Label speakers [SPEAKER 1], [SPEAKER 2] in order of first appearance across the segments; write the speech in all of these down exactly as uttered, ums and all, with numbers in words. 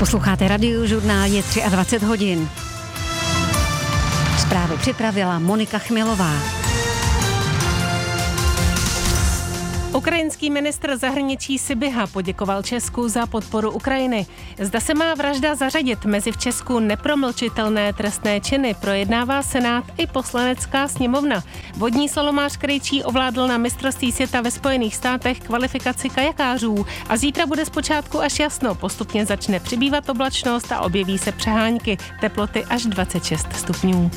[SPEAKER 1] Posloucháte Radiožurnál, je dvacet tři hodin. Zprávy připravila Monika Chmilová.
[SPEAKER 2] Ukrajinský ministr zahraničí Sybiha poděkoval Česku za podporu Ukrajiny. Zda se má vražda zařadit mezi v Česku nepromlčitelné trestné činy, projednává Senát i Poslanecká sněmovna. Vodní slalomář Krejčí ovládl na mistrovství světa ve Spojených státech kvalifikaci kajakářů a zítra bude zpočátku až jasno. Postupně začne přibývat oblačnost a objeví se přehánky. Teploty až dvacet šest stupňů.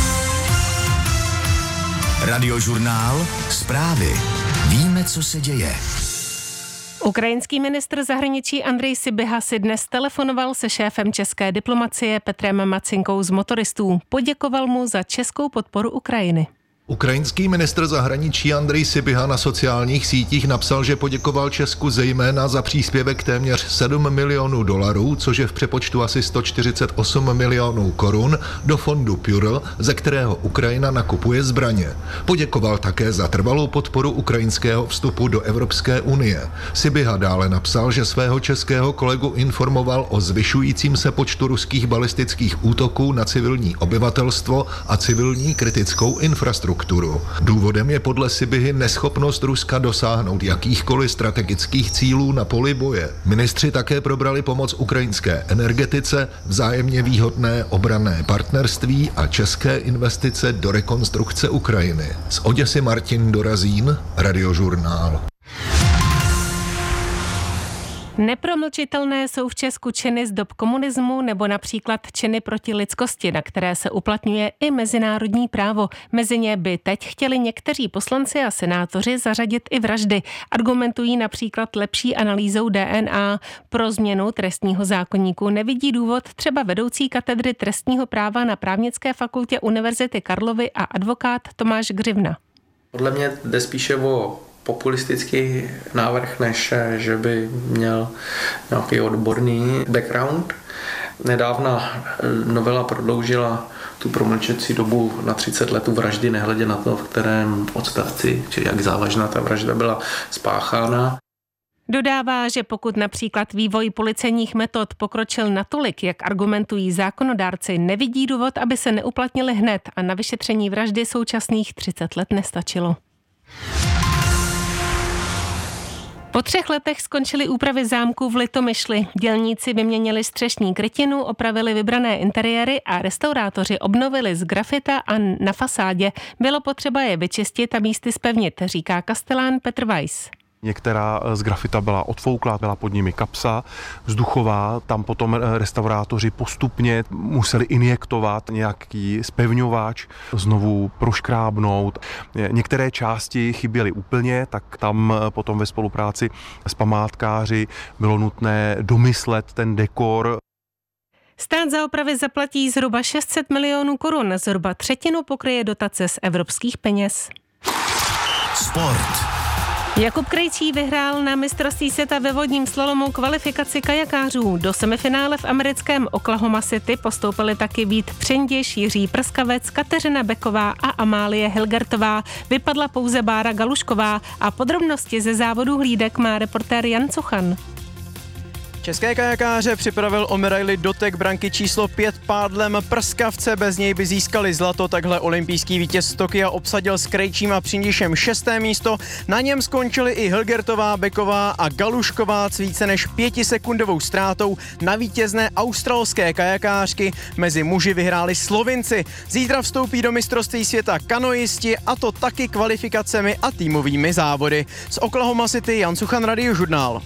[SPEAKER 3] Radiožurnál, zprávy. Víme, co se děje.
[SPEAKER 2] Ukrajinský ministr zahraničí Andrej Sybiha si dnes telefonoval se šéfem české diplomacie Petrem Macinkou z Motoristů. Poděkoval mu za českou podporu Ukrajiny.
[SPEAKER 4] Ukrajinský ministr zahraničí Andrej Sybiha na sociálních sítích napsal, že poděkoval Česku zejména za příspěvek téměř sedm milionů dolarů, což je v přepočtu asi sto čtyřicet osm milionů korun, do fondu Purl, ze kterého Ukrajina nakupuje zbraně. Poděkoval také za trvalou podporu ukrajinského vstupu do Evropské unie. Sybiha dále napsal, že svého českého kolegu informoval o zvyšujícím se počtu ruských balistických útoků na civilní obyvatelstvo a civilní kritickou infrastrukturu. Důvodem je podle Sybihy neschopnost Ruska dosáhnout jakýchkoliv strategických cílů na poli boje. Ministři také probrali pomoc ukrajinské energetice, vzájemně výhodné obranné partnerství a české investice do rekonstrukce Ukrajiny. Z Oděsy Martin Dorazín, Radiožurnál.
[SPEAKER 2] Nepromlčitelné jsou v Česku činy z dob komunismu nebo například činy proti lidskosti, na které se uplatňuje i mezinárodní právo. Mezi ně by teď chtěli někteří poslanci a senátoři zařadit i vraždy. Argumentují například lepší analýzou D N A. Pro změnu trestního zákoníku nevidí důvod třeba vedoucí katedry trestního práva na Právnické fakultě Univerzity Karlovy a advokát Tomáš Gřivna.
[SPEAKER 5] Podle mě jde spíše o populistický návrh, než že by měl nějaký odborný background. Nedávna novela prodloužila tu promlčecí dobu na třicet let u vraždy, nehledě na to, v kterém odstavci, či jak závažná ta vražda byla spáchána.
[SPEAKER 2] Dodává, že pokud například vývoj policejních metod pokročil natolik, jak argumentují zákonodárci, nevidí důvod, aby se neuplatnili hned a na vyšetření vraždy současných třicet let nestačilo. Po třech letech skončily úpravy zámku v Litomyšli. Dělníci vyměnili střešní krytinu, opravili vybrané interiéry a restaurátoři obnovili z grafita a na fasádě. Bylo potřeba je vyčistit a místy zpevnit, říká kastelán Petr Weiss.
[SPEAKER 6] Některá z grafita byla odfouklá, byla pod nimi kapsa vzduchová, tam potom restaurátoři postupně museli injektovat nějaký zpevňovač, znovu proškrábnout. Některé části chyběly úplně, tak tam potom ve spolupráci s památkáři bylo nutné domyslet ten dekor.
[SPEAKER 2] Stát za opravy zaplatí zhruba šest set milionů korun, zhruba třetinu pokryje dotace z evropských peněz.
[SPEAKER 3] Sport.
[SPEAKER 2] Jakub Krejčí vyhrál na mistrovství světa ve vodním slalomu kvalifikaci kajakářů. Do semifinále v americkém Oklahoma City postoupili taky Vít Přendiš, Jiří Prskavec, Kateřina Beková a Amálie Hilgertová. Vypadla pouze Bára Galušková a podrobnosti ze závodu hlídek má reportér Jan Cuchan.
[SPEAKER 7] České kajakáře připravil o medaili dotek branky číslo pět pádlem Prskavce, bez něj by získali zlato, takhle olympijský vítěz z Tokia obsadil s Krejčím a Přindišem šesté místo, na něm skončili i Hilgertová, Beková a Galušková s více než pětisekundovou ztrátou na vítězné australské kajakářky, mezi muži vyhráli Slovinci. Zítra vstoupí do mistrovství světa kanoisti a to taky kvalifikacemi a týmovými závody. Z Oklahoma City Jan Cuchan, Radiožurnál.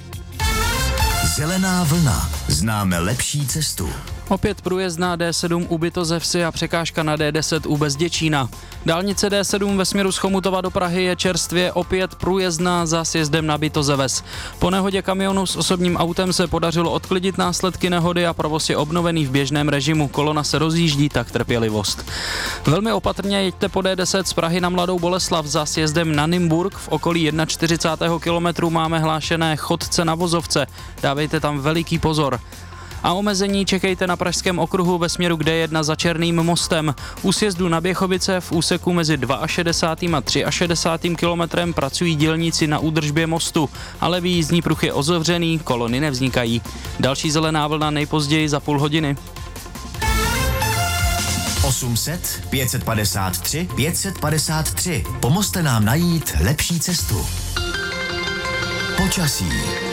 [SPEAKER 3] Zelená vlna. Známe lepší cestu.
[SPEAKER 8] Opět průjezdná D sedm u Bytozevsi a překážka na D deset u Bezděčína. Dálnice D sedm ve směru z Chomutova do Prahy je čerstvě opět průjezdná za sjezdem na Bytozeves. Po nehodě kamionu s osobním autem se podařilo odklidit následky nehody a provoz je obnovený v běžném režimu. Kolona se rozjíždí, tak trpělivost. Velmi opatrně jeďte po D deset z Prahy na Mladou Boleslav za sjezdem na Nymburk. V okolí čtyřicátého prvního kilometru máme hlášené chodce na vozovce. Dávejte tam veliký pozor. A omezení čekejte na Pražském okruhu ve směru k D jedna za Černým mostem. U sjezdu na Běchovice v úseku mezi šedesátým druhým a šedesátým třetím kilometrem pracují dělníci na údržbě mostu, ale výjízdní pruh je otevřený, kolony nevznikají. Další zelená vlna nejpozději za půl hodiny.
[SPEAKER 3] osm set, pět padesát tři, pět padesát tři. Pomozte nám najít lepší cestu. Počasí.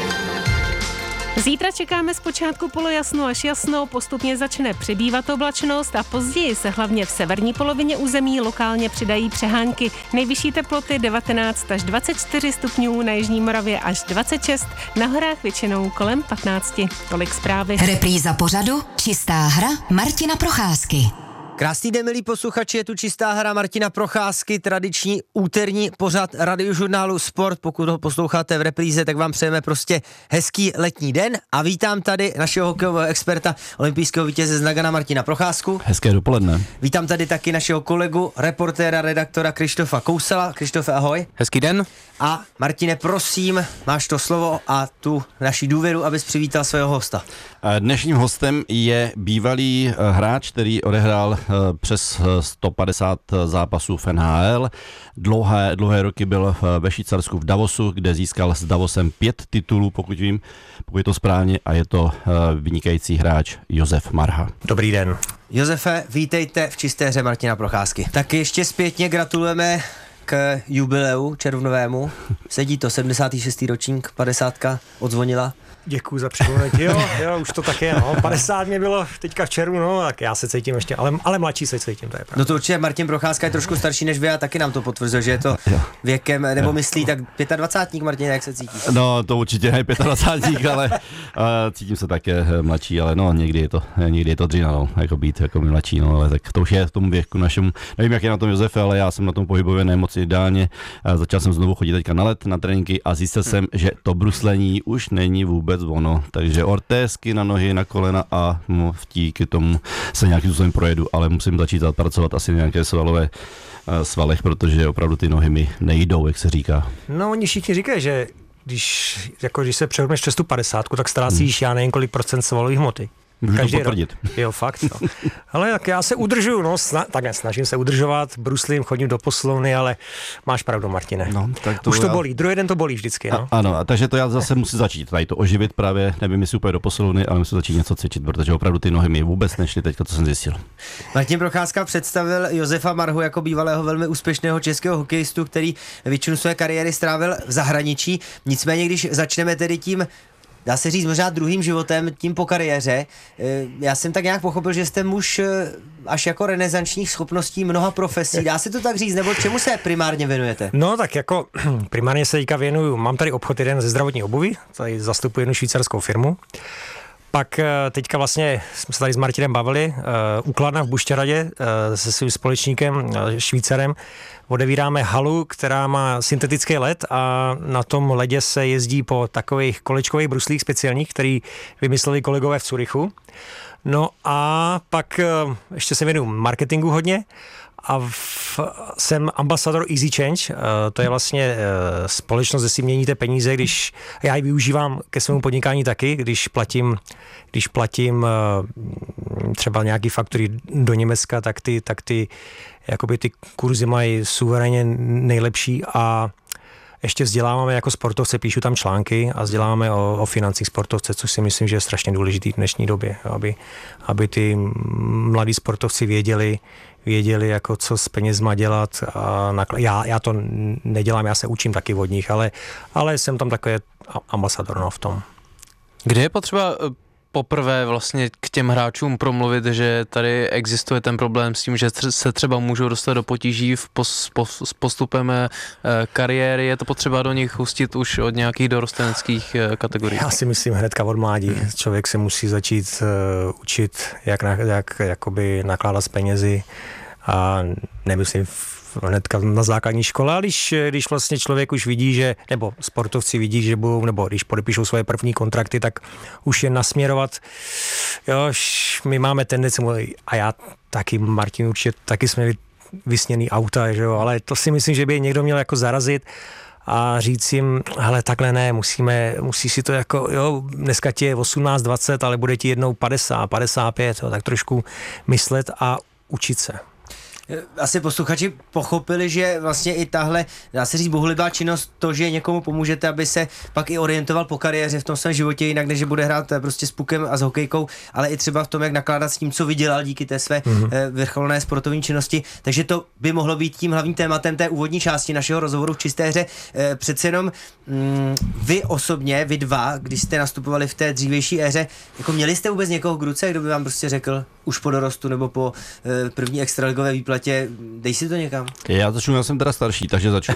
[SPEAKER 2] Zítra čekáme zpočátku polojasno až jasno, postupně začne přibývat oblačnost a později se hlavně v severní polovině území lokálně přidají přehánky. Nejvyšší teploty devatenáct až dvacet čtyři stupňů, na jižní Moravě až dvacet šest, na horách většinou kolem patnáct. Tolik zprávy.
[SPEAKER 9] Repríza pořadu Čistá hra Martina Procházky.
[SPEAKER 10] Krásný den, milí posluchači, je tu Čistá hra Martina Procházky, tradiční úterní pořad radiožurnálu Sport. Pokud ho posloucháte v repríze, tak vám přejeme prostě hezký letní den a vítám tady našeho hokejového experta, olympijského vítěze z Nagana Martina Procházku.
[SPEAKER 11] Hezké dopoledne.
[SPEAKER 10] Vítám tady taky našeho kolegu, reportéra, redaktora Krištofa Kousala. Krištofe, ahoj.
[SPEAKER 7] Hezký den.
[SPEAKER 10] A Martine, prosím, máš to slovo a tu naši důvěru, abys přivítal svého hosta.
[SPEAKER 11] Dnešním hostem je bývalý hráč, který odehrál přes sto padesát zápasů v N H L. Dlouhé, dlouhé roky byl ve Švýcarsku v Davosu, kde získal s Davosem pět titulů, pokud vím, pokud je to správně, a je to vynikající hráč Josef Marha.
[SPEAKER 10] Dobrý den. Josefe, vítejte v Čisté hře Martina Procházky. Tak ještě zpětně gratulujeme k jubileu červnovému. Sedí to, sedmdesátý šestý ročník, padesátka odzvonila.
[SPEAKER 12] Děkuju za připomenutí, jo, jo, už to tak je, no, padesát mě bylo teďka v červnu, no, tak já se cítím ještě, ale, ale mladší se cítím, to je pravda.
[SPEAKER 10] No to určitě Martin Procházka je trošku starší než vy a taky nám to potvrzuje, že je to věkem, nebo jo. myslí, tak dvacátník, Martin, jak se cítíš?
[SPEAKER 11] No to určitě ne dvacátník, ale uh, cítím se také mladší, ale no někdy je to, někdy je to dřina, no, jako být jako mladší, no, ale tak to už je v tom věku našemu, nevím, jak je na tom Josefe, ale já jsem na tom pohybově nemoc ideálně, uh, začal jsem znovu chodit teďka na let, na tréninky a zjistil hmm. jsem, že to bruslení už není vůbec ono, takže ortézky na nohy, na kolena a no, díky tomu se nějakým způsobem projedu, ale musím začít pracovat asi nějaké svalové svalech, protože opravdu ty nohy mi nejdou, jak se říká.
[SPEAKER 12] No oni všichni říkají, že když, jako když se přehodneš přes tu padesátku, tak ztrácíš hmm. já nevím kolik procent svalové hmoty.
[SPEAKER 11] Můžu každý to potvrdit.
[SPEAKER 12] Rok. Jo, fakt. No. Ale tak já se udržuju, no, sna- tak ne, snažím se udržovat, bruslím, chodím do posilovny, ale máš pravdu, Martine.
[SPEAKER 11] No, tak to
[SPEAKER 12] už to
[SPEAKER 11] já...
[SPEAKER 12] bolí, druhý den to bolí vždycky. No.
[SPEAKER 11] A, ano, a takže to já zase musím začít, tady to oživit právě, nevím, jestli úplně do posilovny, ale musím začít něco cvičit, protože opravdu ty nohy mi vůbec nešly teďka, co jsem zjistil.
[SPEAKER 10] Martin Procházka představil Josefa Marhu jako bývalého velmi úspěšného českého hokejistu, který většinu své kariéry strávil v zahraničí. Nicméně, když začneme tedy tím, dá se říct možná druhým životem, tím po kariéře. Já jsem tak nějak pochopil, že jste muž až jako renesančních schopností mnoha profesí. Dá se to tak říct, nebo čemu se primárně věnujete?
[SPEAKER 12] No tak jako primárně se teďka věnuju, mám tady obchod jeden ze zdravotní obuvi, tady zastupuji jednu švýcarskou firmu. Pak teďka vlastně jsme se tady s Martinem bavili, uh, Ukladna v Bušťaradě uh, se svým společníkem uh, Švýcarem odevíráme halu, která má syntetický led a na tom ledě se jezdí po takových kolečkových bruslích speciálních, který vymysleli kolegové v Curychu. No a pak uh, ještě se věnuju marketingu hodně a v, jsem ambasador Easy Change, uh, to je vlastně uh, společnost, kde si měníte peníze, když já ji využívám ke svému podnikání taky, když platím, když platím uh, třeba nějaký faktury do Německa, tak ty, tak ty, jakoby ty kurzy mají suverénně nejlepší a ještě vzděláváme jako sportovce, píšu tam články a vzděláváme o, o financích sportovce, což si myslím, že je strašně důležitý v dnešní době, aby, aby ty mladí sportovci věděli, věděli, jako co s penězma dělat. A nakl- já, já to nedělám, já se učím taky od nich, ale, ale jsem tam takový ambasador no, v tom.
[SPEAKER 13] Kde je potřeba poprvé vlastně k těm hráčům promluvit, že tady existuje ten problém s tím, že se třeba můžou dostat do potíží v pos, pos, s postupem kariéry, je to potřeba do nich hustit už od nějakých dorosteneckých kategorií?
[SPEAKER 12] Já si myslím hnedka od mládí. Člověk se musí začít uh, učit, jak, na, jak jakoby nakládat s penězi a nemyslím hnedka na základní škole, ale když, když vlastně člověk už vidí, že, nebo sportovci vidí, že budou, nebo když podepíšou svoje první kontrakty, tak už je nasměrovat, jo, my máme tendenci, a já taky, Martin, určitě taky jsme vysněný auta, že jo, ale to si myslím, že by někdo měl jako zarazit a říct jim, hele, takhle ne, musíme, musíš si to jako, jo, dneska ti je osmnáct dvacet, ale bude ti jednou padesát, padesát pět, jo, tak trošku myslet a učit se.
[SPEAKER 10] Asi posluchači pochopili, že vlastně i tahle, dá se říct, bohulibá činnost, to, že někomu pomůžete, aby se pak i orientoval po kariéře v tom svém životě, jinak než že bude hrát prostě s pukem a s hokejkou, ale i třeba v tom, jak nakládat s tím, co vydělal díky té své mm-hmm. vrcholné sportovní činnosti. Takže to by mohlo být tím hlavním tématem té úvodní části našeho rozhovoru v Čisté hře. Přece jenom mm, vy osobně, vy dva, když jste nastupovali v té dřívější éře, jako měli jste vůbec někoho k ruce, kdo by vám prostě řekl už po dorostu nebo po první extraligové výplatě, dej si to někam?
[SPEAKER 11] Já začnu, já jsem teda starší, takže začnu.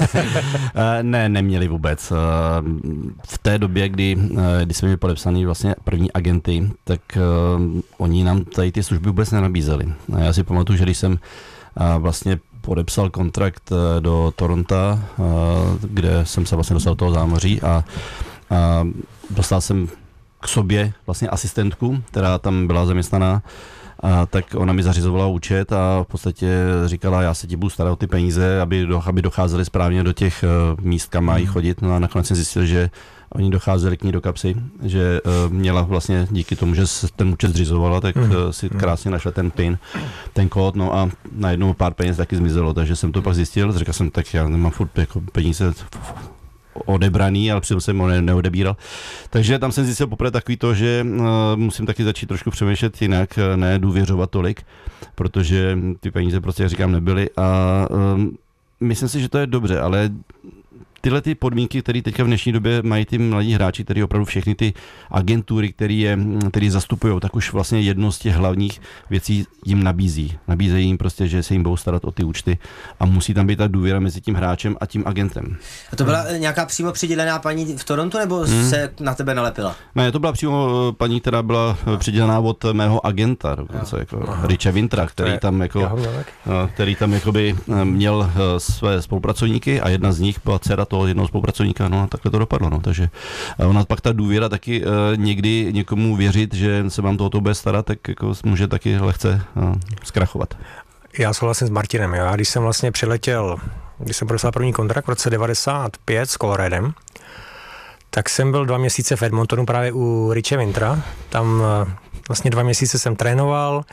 [SPEAKER 11] ne, neměli vůbec. V té době, kdy, kdy jsme měli podepsaný vlastně první agenty, tak uh, oni nám tady ty služby vůbec nenabízeli. Já si pamatuju, že když jsem uh, vlastně podepsal kontrakt do Toronto, uh, kde jsem se vlastně dostal do toho zámoří a uh, dostal jsem k sobě vlastně asistentku, která tam byla zaměstnaná, a tak ona mi zařizovala účet a v podstatě říkala, já se ti budu starat o ty peníze, aby, do, aby docházely správně do těch uh, míst, kam mají chodit. No a nakonec jsem zjistil, že oni docházeli k ní do kapsy, že uh, měla vlastně díky tomu, že se ten účet zřizovala, tak uh, si krásně našla ten pin, ten kód, no a najednou pár peněz taky zmizelo, takže jsem to pak zjistil, říkal jsem, tak já nemám furt jako peníze odebraný, ale přitom jsem ho ne- neodebíral. Takže tam jsem zjistil poprvé takový to, že uh, musím taky začít trošku přemýšlet jinak, ne důvěřovat tolik, protože ty peníze prostě, jak říkám, nebyly a um, myslím si, že to je dobře, ale tyhle ty podmínky, které teďka v dnešní době mají ty mladí hráči, který opravdu všechny ty agentury, které je, který zastupují, tak už vlastně jedno z těch hlavních věcí jim nabízí. Nabízejí jim prostě, že se jim budou starat o ty účty a musí tam být ta důvěra mezi tím hráčem a tím agentem.
[SPEAKER 10] A to byla hmm. nějaká přímo přidělená paní v Torontu, nebo hmm. se na tebe nalepila?
[SPEAKER 11] Ne, to byla přímo paní, která byla přidělená od mého agenta, dokonce, jako Richa Wintera, který tam jako, který tam jakoby měl své spolupracovníky a jedna z nich byla dcera toho jednoho spolupracovníka, no a takhle to dopadlo, no, takže ona pak ta důvěra taky uh, někdy někomu věřit, že se vám tohoto bude starat, tak jako může taky lehce uh, zkrachovat.
[SPEAKER 12] Já souhlasím s Martinem, jo. Já když jsem vlastně přiletěl, když jsem podepsal první kontrakt v roce devadesát pět s Coloradem, tak jsem byl dva měsíce v Edmontonu právě u Riche Wintera, tam uh, vlastně dva měsíce jsem trénoval,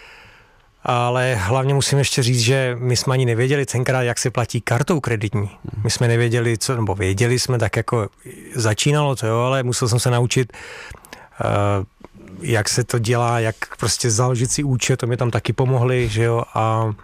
[SPEAKER 12] ale hlavně musím ještě říct, že my jsme ani nevěděli tenkrát, jak se platí kartou kreditní. My jsme nevěděli, co, nebo věděli jsme, tak jako začínalo to, jo, ale musel jsem se naučit, uh, jak se to dělá, jak prostě založit si účet, to mi tam taky pomohli, že jo, a,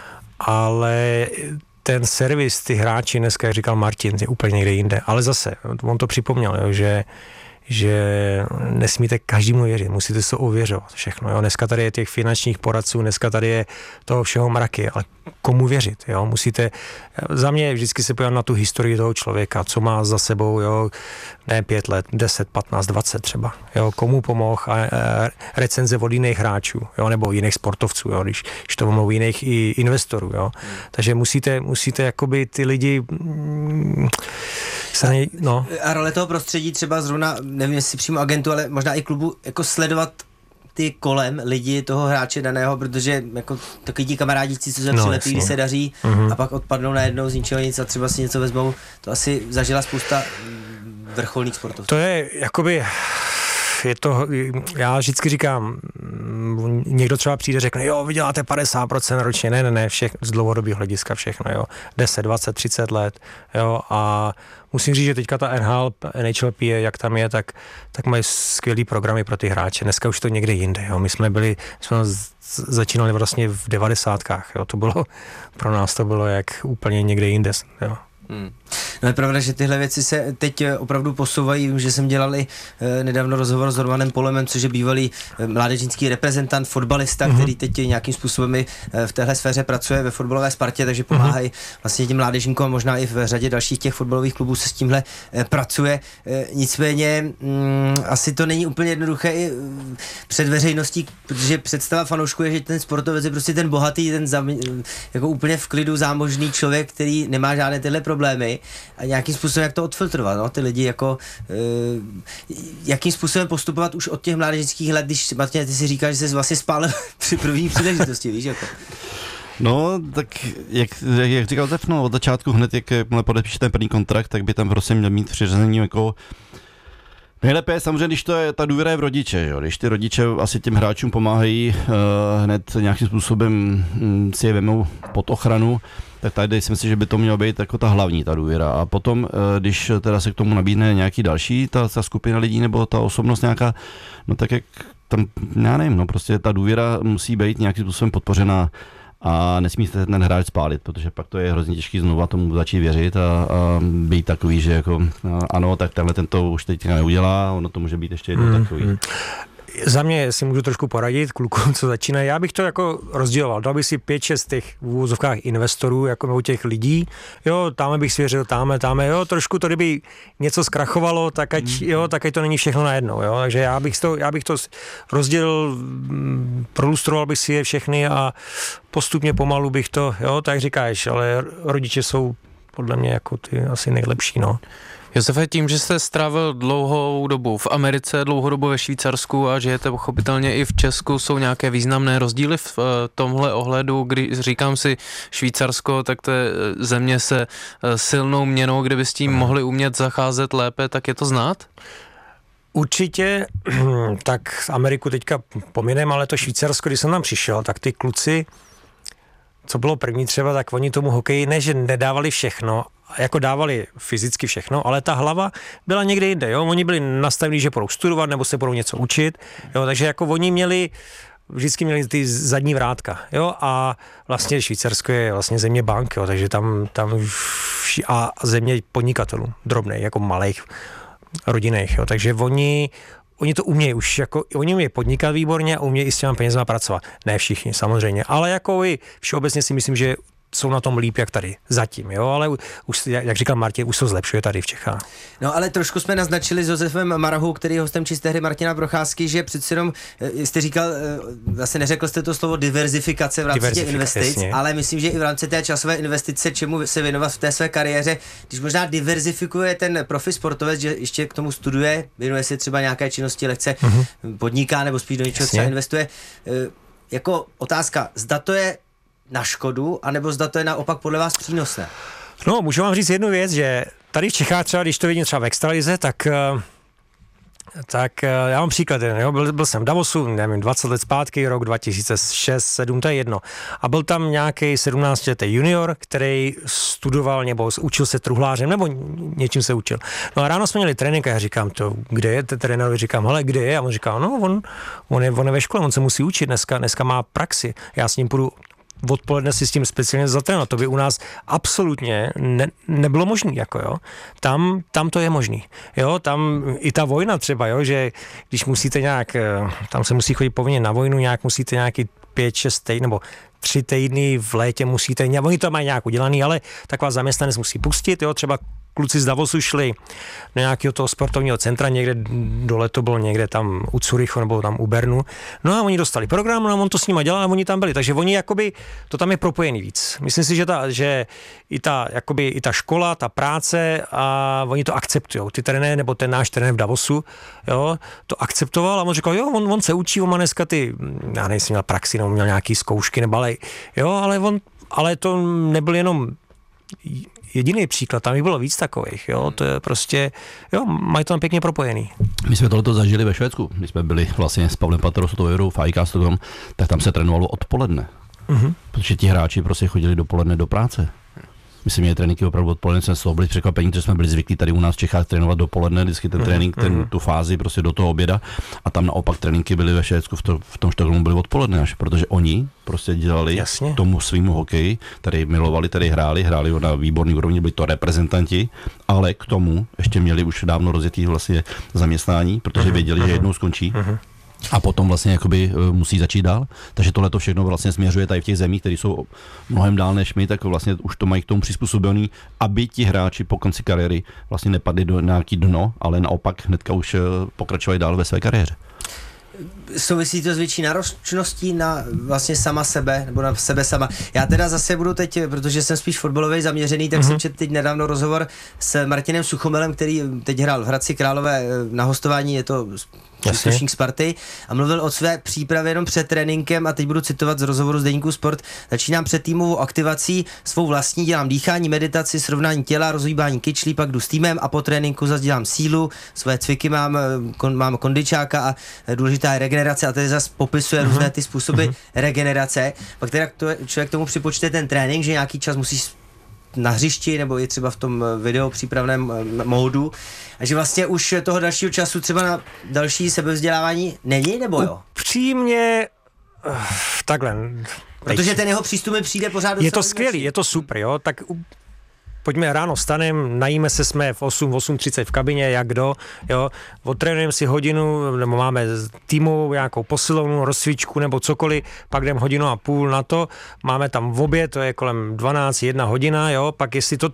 [SPEAKER 12] ale ten servis, ty hráči dneska, jak říkal Martin, je úplně někde jinde, ale zase, on to připomněl, jo, že že nesmíte každému věřit, musíte se ověřovat všechno. Jo. Dneska tady je těch finančních poradců, dneska tady je toho všeho mraky, ale komu věřit? Jo. Musíte, za mě vždycky se podívat na tu historii toho člověka, co má za sebou, jo, ne pět let, deset, patnáct, dvacet třeba. Jo. Komu pomohl a, a recenze od jiných hráčů, jo, nebo jiných sportovců, jo, když, když to mluví jiných i investorů. Jo. Hmm. Takže musíte, musíte jakoby ty lidi mm, se, no.
[SPEAKER 10] A role toho prostředí třeba zrovna, nevím jestli přímo agentu, ale možná i klubu, jako sledovat ty kolem lidi toho hráče daného, protože jako takový ti kamarádíci, co se no, přilepí, když se daří mm-hmm. a pak odpadnou najednou z ničeho nic a třeba si něco vezmou, to asi zažila spousta vrcholných sportovců.
[SPEAKER 12] To je jakoby, je to, já vždycky říkám, někdo třeba přijde, řekne, jo, vy děláte padesát procent ročně, ne, ne, ne, všech, z dlouhodobého hlediska všechno, jo, deset, dvacet, třicet let, jo, a musím říct, že teďka ta N H L, N H L P, jak tam je, tak, tak mají skvělý programy pro ty hráče, dneska už to někde jinde, jo, my jsme byli, my jsme začínali vlastně v devadesátkách, jo, to bylo, pro nás to bylo jak úplně někde jinde, jo.
[SPEAKER 10] Hmm. No je pravda, že tyhle věci se teď opravdu posouvají. Vím, že jsem dělali eh, nedávno rozhovor s Romanem Polemem, což je bývalý eh, mládežnický reprezentant, fotbalista, mm-hmm. který teď nějakým způsobem eh, v téhle sféře pracuje ve fotbalové Spartě, takže pomáhají mm-hmm. vlastně těm mládežníkům a možná i v řadě dalších těch fotbalových klubů se s tímhle eh, pracuje. Eh, nicméně mm, asi to není úplně jednoduché i eh, před veřejností, protože představa fanoušku je, že ten sportovec je prostě ten bohatý, ten zam, jako úplně v klidu zámožný člověk, který nemá žádné tyhle problémy. A nějakým způsobem, jak to odfiltrovat, no, ty lidi jako, e, jakým způsobem postupovat už od těch mládežnických let, když Martin, ty si říkáš, že jsi vlastně spálil při první příležitosti, víš, jako.
[SPEAKER 11] No, tak jak, jak říkal Zef, no, od začátku hned, jak podepíše ten první kontrakt, tak by tam prostě měl mít přiřazení jako nejlépe je samozřejmě, když to je, ta důvěra je v rodiče, jo? Když ty rodiče asi těm hráčům pomáhají uh, hned nějakým způsobem um, si je vemou pod ochranu, tak tady si myslím, že by to mělo být jako ta hlavní, ta důvěra. A potom, uh, když teda se k tomu nabídne nějaký další, ta, ta skupina lidí nebo ta osobnost nějaká, no tak jak tam, já nevím, no prostě ta důvěra musí být nějakým způsobem podpořená a nesmí se ten hráč spálit, protože pak to je hrozně těžký znovu tomu začít věřit a, a být takový, že jako ano, tak tenhle tento už teď neudělá, ono to může být ještě jednou hmm, takový. Hmm.
[SPEAKER 12] Za mě si můžu trošku poradit klukům, co začínají. Já bych to jako rozděloval. Dal bych si pět, šest těch v úvozovkách investorů, jako u těch lidí. Jo, táme bych svěřil, táme, táme, jo, trošku to, kdyby něco zkrachovalo, tak ať, jo, tak ať to není všechno najednou, jo. Takže já bych to, já bych to rozdělil, prolustroval bych si je všechny a postupně pomalu bych to, jo, tak říkáš, ale rodiče jsou podle mě jako ty asi nejlepší, no.
[SPEAKER 13] Josefe, tím, že jste strávil dlouhou dobu v Americe, dlouhou dobu ve Švýcarsku a žijete pochopitelně i v Česku, jsou nějaké významné rozdíly v tomhle ohledu, když říkám si Švýcarsko, tak to je země se silnou měnou, kdyby s tím mohli umět zacházet lépe, tak je to znát?
[SPEAKER 12] Určitě, tak Ameriku teďka pominem, ale to Švýcarsko, když jsem tam přišel, tak ty kluci, co bylo první třeba, tak oni tomu hokeji ne, že nedávali všechno, jako dávali fyzicky všechno, ale ta hlava byla někde jinde, jo, oni byli nastavení, že budou studovat nebo se budou něco učit, jo, takže jako oni měli, vždycky měli ty zadní vrátka, jo, a vlastně Švýcarsko je vlastně země bank, jo, takže tam, tam a země podnikatelů, drobných, jako malých, rodinných, jo, takže oni Oni to umějí už, jako, oni umějí podnikat výborně a umějí i s těma penězma pracovat. Ne všichni, samozřejmě, ale jako i všeobecně si myslím, že jsou na tom líp jak tady zatím, jo, ale už, jak říkal Martin, už se zlepšuje tady v Čechách.
[SPEAKER 10] No ale trošku jsme naznačili s Josefem Marahou, který je hostem Čisté hry Martina Procházky, že přeci jenom, jste říkal, zase neřekl jste to slovo diverzifikace v rámci těch investic, jasně. Ale myslím, že i v rámci té časové investice, čemu se věnovat v té své kariéře, když možná diverzifikuje ten profi sportovec, že ještě k tomu studuje, věnuje se třeba nějaké činnosti, lehce mm-hmm. podniká nebo spíš do něčeho třeba investuje. Jako otázka, zda to je na škodu, anebo zda to je naopak podle vás přínosné?
[SPEAKER 12] No, můžu vám říct jednu věc, že tady v Čechách třeba, když to vidím třeba v extralize, tak, tak já mám příklad, jo? Byl, byl jsem v Davosu, nevím, dvacet let zpátky, rok dva tisíce šest sedm, to je jedno. A byl tam nějaký sedmnáctiletý junior, který studoval nebo učil se truhlářem, nebo něčím se učil. No a ráno jsme měli trénink a já říkám, to, kde je, ten trenérovi říkám, hele, kde je? A on říká, no, on, on, je, on je ve škole, on se musí učit, dneska, dneska má praxi, já s ním půjdu odpoledne si s tím speciálně zatrénovat. To by u nás absolutně ne, nebylo možné, jako jo. Tam, tam to je možný. Jo, tam i ta vojna třeba, jo, že když musíte nějak, tam se musí chodit povinně na vojnu, nějak musíte nějaký pět, šest týdnů, nebo tři týdny v létě musíte, oni to mají nějak udělaný, ale taková zaměstnanec musí pustit, jo, třeba kluci z Davosu šli do nějakého toho sportovního centra, někde dole to bylo někde tam u Curychu nebo tam u Bernu. No a oni dostali program, no a on to s nima dělal a oni tam byli. Takže oni jakoby, to tam je propojený víc. Myslím si, že, ta, že i, ta, jakoby, i ta škola, ta práce a oni to akceptujou. Ty trenér nebo ten náš trenér v Davosu, jo, to akceptoval a on říkal, jo, on, on se učí, on má dneska ty, já nevím, měl praxi, nebo měl nějaký zkoušky, nebo ale, jo, ale on, ale to nebyl jenom jediný příklad, tam jich bylo víc takových, jo, to je prostě, jo, mají to tam pěkně propojený.
[SPEAKER 11] My jsme tohleto zažili ve Švédsku, když jsme byli vlastně s Pavlem Patrosou v iCastu, tak tam se trénovalo odpoledne, mm-hmm. protože ti hráči prostě chodili dopoledne do práce. Myslím, že tréninky opravdu odpoledne jsme z byli překvapení, protože jsme byli zvyklí tady u nás v Čechách trénovat dopoledne, vždycky ten trénink, ten, tu fázi prostě do toho oběda a tam naopak tréninky byly ve Švédsku v, to, v tom Stockholmu byly odpoledne až, protože oni prostě dělali Jasně. tomu svýmu hokeji, tady milovali, tady hráli, hráli na výborný úrovni, byli to reprezentanti, ale k tomu ještě měli už dávno rozjetý vlastně zaměstnání, protože věděli, že jednou skončí. A potom vlastně jakoby musí začít dál. Takže tohle to všechno vlastně směřuje tady v těch zemích, které jsou mnohem dál než my, tak vlastně už to mají k tomu přizpůsobený, aby ti hráči po konci kariéry vlastně nepadli do nějaký dno, ale naopak hnedka už pokračovali dál ve své kariéře.
[SPEAKER 10] souvisí to s větší náročností na vlastně sama sebe, nebo na sebe sama. Já teda zase budu teď, protože jsem spíš fotbalový zaměřený, tak mm-hmm. jsem četl teď nedávno rozhovor s Martinem Suchomelem, který teď hrál v Hradci Králové na hostování, je to příslušník Sparty, a mluvil o své přípravě jenom před tréninkem, a teď budu citovat z rozhovoru z deníku Sport. Začínám před týmovou aktivací svou vlastní, dělám dýchání, meditaci, srovnání těla, rozhýbání kyčlí, pak jdu s týmem a po tréninku zase dělám sílu, svoje cviky mám, kon, mám kondičáka a důležitá je regenerace, a tady zase popisuje uh-huh. různé ty způsoby uh-huh. regenerace. Pak teda člověk tomu připočte ten trénink, že nějaký čas musíš na hřišti, nebo je třeba v tom video přípravném módu, a že vlastně už toho dalšího času třeba na další sebevzdělávání není, nebo jo?
[SPEAKER 12] Upřímně, takhle.
[SPEAKER 10] Protože ten jeho přístup mi přijde pořád
[SPEAKER 12] je to skvělý, je to super, jo, tak pojďme ráno vstanem, najíme se, jsme v osm, osm třicet v kabině, jak kdo, jo, odtrénujeme si hodinu, nebo máme týmovou nějakou posilovnu, rozcvičku nebo cokoliv, pak jdem hodinu a půl na to, máme tam v oběd, to je kolem dvanáct, jedna hodina, jo, pak jestli to